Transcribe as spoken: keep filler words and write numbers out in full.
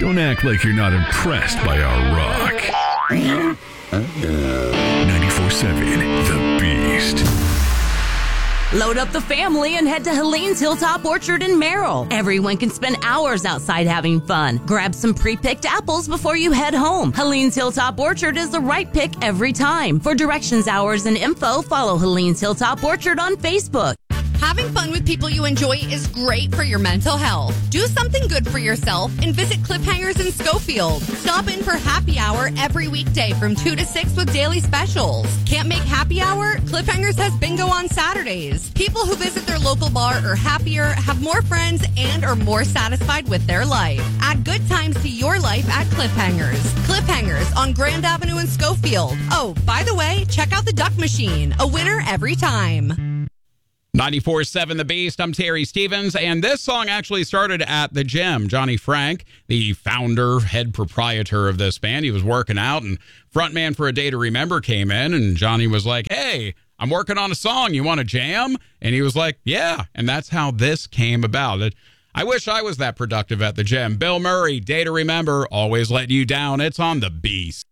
Don't act like you're not impressed by our rock. ninety-four seven The Beast. Load up the family and head to Helene's Hilltop Orchard in Merrill. Everyone can spend hours outside having fun. Grab some pre-picked apples before you head home. Helene's Hilltop Orchard is the right pick every time. For directions, hours, and info, follow Helene's Hilltop Orchard on Facebook. Having fun with people you enjoy is great for your mental health. Do something good for yourself and visit Cliffhangers in Schofield. Stop in for happy hour every weekday from two to six with daily specials. Can't make happy hour? Cliffhangers has bingo on Saturdays. People who visit their local bar are happier, have more friends, and are more satisfied with their life. Add good times to your life at Cliffhangers. Cliffhangers on Grand Avenue in Schofield. Oh, by the way, check out the Duck Machine. A winner every time. ninety-four seven The Beast, I'm Terry Stevens, and this song actually started at the gym. Johnny Frank, the founder, head proprietor of this band, he was working out, and frontman for A Day to Remember came in, and Johnny was like, hey, I'm working on a song, you want to jam? And he was like, yeah, and that's how this came about. It, I wish I was that productive at the gym. Bill Murray, Day to Remember, always let you down. It's on The Beast.